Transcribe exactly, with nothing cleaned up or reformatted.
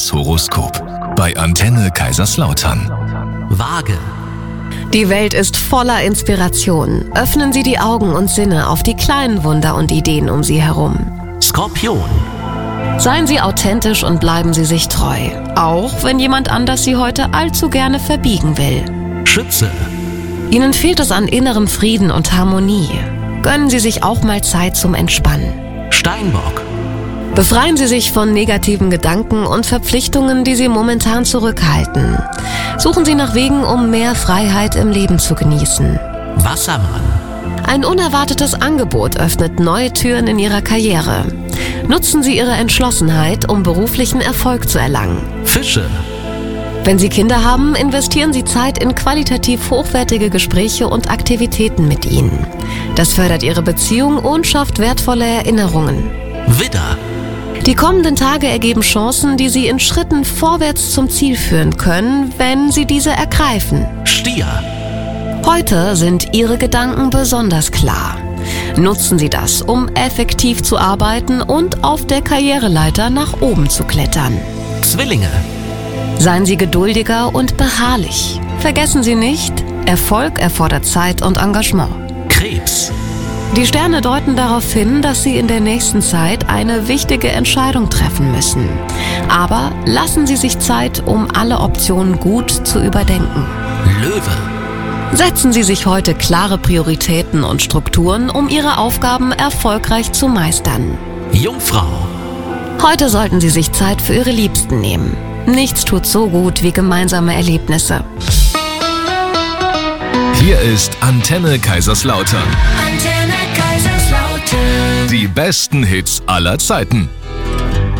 Das Horoskop bei Antenne Kaiserslautern. Waage. Die Welt ist voller Inspiration. Öffnen Sie die Augen und Sinne auf die kleinen Wunder und Ideen um Sie herum. Skorpion. Seien Sie authentisch und bleiben Sie sich treu. Auch wenn jemand anders Sie heute allzu gerne verbiegen will. Schütze. Ihnen fehlt es an innerem Frieden und Harmonie. Gönnen Sie sich auch mal Zeit zum Entspannen. Steinbock. Befreien Sie sich von negativen Gedanken und Verpflichtungen, die Sie momentan zurückhalten. Suchen Sie nach Wegen, um mehr Freiheit im Leben zu genießen. Wassermann. Ein unerwartetes Angebot öffnet neue Türen in Ihrer Karriere. Nutzen Sie Ihre Entschlossenheit, um beruflichen Erfolg zu erlangen. Fische. Wenn Sie Kinder haben, investieren Sie Zeit in qualitativ hochwertige Gespräche und Aktivitäten mit ihnen. Das fördert Ihre Beziehung und schafft wertvolle Erinnerungen. Widder. Die kommenden Tage ergeben Chancen, die Sie in Schritten vorwärts zum Ziel führen können, wenn Sie diese ergreifen. Stier. Heute sind Ihre Gedanken besonders klar. Nutzen Sie das, um effektiv zu arbeiten und auf der Karriereleiter nach oben zu klettern. Zwillinge. Seien Sie geduldiger und beharrlich. Vergessen Sie nicht, Erfolg erfordert Zeit und Engagement. Krebs. Die Sterne deuten darauf hin, dass Sie in der nächsten Zeit eine wichtige Entscheidung treffen müssen. Aber lassen Sie sich Zeit, um alle Optionen gut zu überdenken. Löwe. Setzen Sie sich heute klare Prioritäten und Strukturen, um Ihre Aufgaben erfolgreich zu meistern. Jungfrau. Heute sollten Sie sich Zeit für Ihre Liebsten nehmen. Nichts tut so gut wie gemeinsame Erlebnisse. Hier ist Antenne Kaiserslautern. Antenne Kaiserslautern. Die besten Hits aller Zeiten.